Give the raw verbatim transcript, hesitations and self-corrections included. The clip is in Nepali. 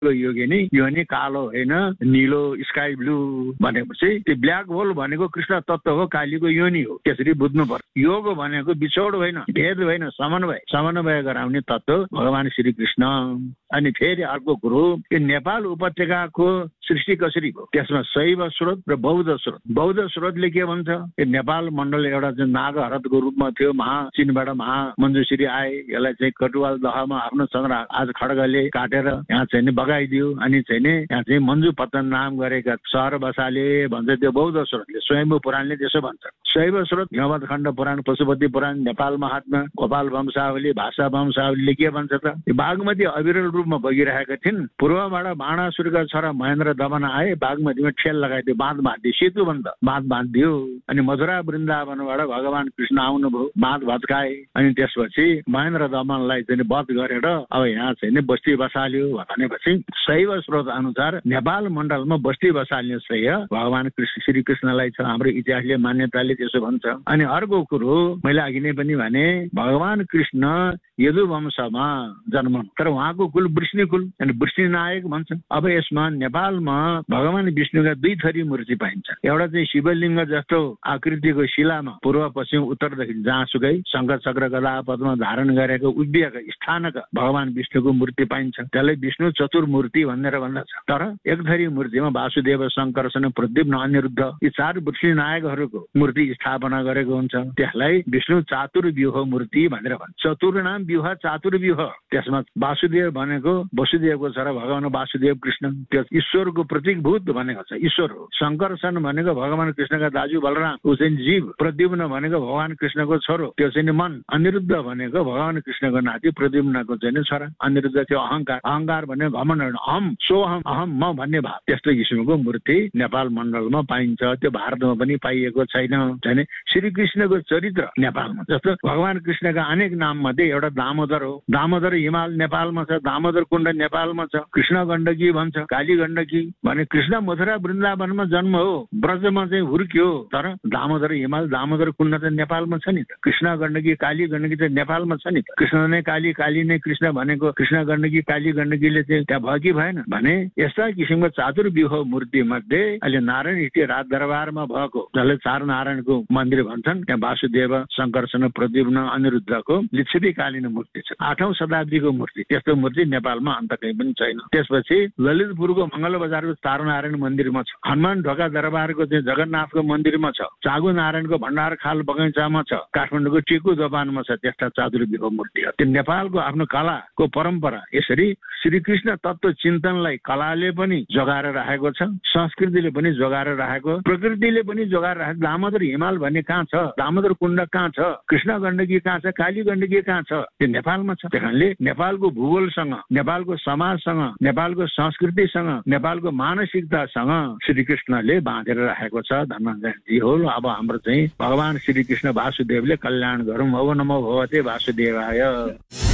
योगिनी यो नि कालो होइन निलो स्काई ब्लू भनेपछि त्यो ब्ल्याक होल भनेको कृष्ण तत्त्व हो, कालीको योनि हो, त्यसरी बुझ्नु पर्छ। योग भनेको बिछोड होइन, भेद होइन, समन्वय समन्वय गराउने तत्त्व भगवान श्री कृष्ण। अनि फेरि अर्को कुरो, यो नेपाल उपत्यकाको सृष्टि कसरी भयो, त्यसमा शैव स्रोत र बौद्ध स्रोत। बौद्ध स्रोतले के भन्छ, यो नेपाल मण्डल एउटा चाहिँ नागहरतको रूपमा थियो, महा चीनबाट महा मञ्जुश्री आए, यसलाई चाहिँ कटुवाल दहमा आफ्नो सङ्ग्रह आज खड्गले काटेर यहाँ चाहिँ नि बगाइदियो, अनि चाहिँ नि यहाँ चाहिँ मञ्जु पतन नाम गरेका सहर बसाले भन्छ, त्यो बौद्ध स्रोतले। स्वयम्भू पुराणले त्यसो भन्छ। शैव स्रोत हिमवत खण्ड पुराण, पशुपति पुराण, नेपाल महात्मा, गोपाल वंशावली, भाषा वंशावलीले के भन्छ त, बागमती अविरल रूपमा बगिरहेका थिइन्। पूर्वबाट बाणासुरका छोरा महेन्द्र दमन आए, बागमतीमा ठेल लगाइदियो, बाँध बाँधिदियो, सेतु बन्द बाँध बाँधिदियो। अनि मधुरा वृन्दावनबाट भगवान कृष्ण आउनुभयो, बाँध भत्काए। अनि त्यसपछि महेन्द्र दमनलाई चाहिँ वध गरेर अब यहाँ चाहिँ बस्ती बसाल्यो भनेपछि शैव स्रोत अनुसार नेपाल मण्डलमा बस्ती बसाल्ने श्रेय भगवान कृष्ण श्री कृष्णलाई छ, हाम्रो इतिहासले मान्यताले त्यसो भन्छ। अनि अर्को कुरो मैले अघि नै पनि भने, भगवान कृष्ण यदुवंशमा जन्म, तर उहाँको कुल वृष्णि कुल, अनि वृष्णि नायक भन्छ। अब यसमा नेपालमा भगवान विष्णुका दुई थरी मूर्ति पाइन्छ। एउटा चाहिँ शिवलिङ्ग जस्तो आकृतिको शिलामा पूर्व पश्चिम उत्तरदेखि जहाँसुकै शङ्ख चक्र गदा पद्म धारण गरेको उभिएका स्थानक भगवान विष्णुको मूर्ति पाइन्छ। त्यसलाई विष्णु चतुर्मूर्ति भनेर भन्दछ। तर एक थरी मूर्तिमा वासुदेव, शङ्कर्षण, प्रद्युम्न, अनिरुद्ध यी चार वृष्णि नायकहरूको मूर्ति स्थापना गरेको हुन्छ। त्यसलाई विष्णु चातुर्व्यूह मूर्ति भनेर भन्छ। चतुर नाम व्यूह, चातुर्व्यूह। त्यसमा वासुदेव भनेको वसुदेवको छोरा भगवान वासुदेव कृष्ण, त्यो ईश्वरको प्रतीकभूत भनेको छ, ईश्वर हो। शङ्कर्षण भनेको भगवान कृष्णका दाजु बलराम, ऊ चाहिँ जीव। प्रद्युम्न भनेको भगवान कृष्णको छोरो, त्यो चाहिँ मन। अनिरुद्ध भनेको भगवान कृष्णको नाति प्रद्युम्नको चाहिँ छोरा। अनिरुद्ध त्यो अहङ्कार, अहङ्कार भनेको घमण्ड, अहम सोहम अहम म भन्ने भाव। त्यस्तो किसिमको मूर्ति नेपाल मण्डलमा पाइन्छ। त्यो भारतमा पनि पाइएको छैन। भने श्रीकृष्णको चरित्र नेपालमा, जस्तो भगवान कृष्णका अनेक नाम मध्ये एउटा दामोदर हो। दामोदर हिमाल नेपालमा छ, दामोदर कुण्ड नेपालमा छ। कृष्ण गण्डकी भन्छ, काली गण्डकी भने कृष्ण मथुरा वृन्दावनमा जन्म हो, ब्रजमा चाहिँ हुर्क्यो। तर दामोदर हिमाल, दामोदर कुण्ड चाहिँ नेपालमा छ नि त। कृष्ण गण्डकी, काली गण्डकी चाहिँ नेपालमा छ नि त। कृष्ण नै काली, काली नै कृष्ण भनेको कृष्ण गण्डकी, काली गण्डकीले चाहिँ त्यहाँ भयो कि भएन भने यस्ता किसिमको चातुर्व्यूह मूर्ति मध्ये अहिले नारायण हिटी राज दरबारमा भएको, जसले चार नारायणको मन्दिर भन्छन्, त्यहाँ वासुदेव, शङ्कर्षण, प्रद्युम्न, अनिरुद्धको लिच्छवी कालीन मूर्ति छ। आठौं शताब्दीको मूर्ति, त्यस्तो मूर्ति नेपालमा अन्त कहीँ पनि छैन। त्यसपछि ललितपुरको मङ्गल बजारको तारानारायण मन्दिरमा छ। हनुमान ढोका दरबारको चाहिँ जगन्नाथको मन्दिरमा छ। चागु नारायणको भण्डार खाल बगैँचामा छ। काठमाडौँको टिकु दोपानमा छ। त्यस्ता चातुर्व्यूह मूर्ति हो। त्यो नेपालको आफ्नो कलाको परम्परा। यसरी श्रीकृष्ण तत्त्व चिन्तनलाई कलाले पनि जोगाएर राखेको छ, संस्कृतिले पनि जोगाएर राखेको, प्रकृतिले पनि जोगाएर राखेको। दामोदर हिमाल भन्ने कहाँ छ, दामोदर कुण्ड कहाँ छ, कृष्ण गण्डकी कहाँ छ, काली गण्डकी कहाँ छ, त्यो नेपालमा छ। त्यहाँले नेपालको भूगोलसँग, नेपालको समाजसँग, नेपालको संस्कृतिसँग, नेपालको मानसिकतासँग श्रीकृष्णले बाँधेर राखेको छ। धन्यवाद हो। अब हाम्रो चाहिँ भगवान श्रीकृष्ण वासुदेवले कल्याण गरौँ। ओम नमो भगवते वासुदेवाय।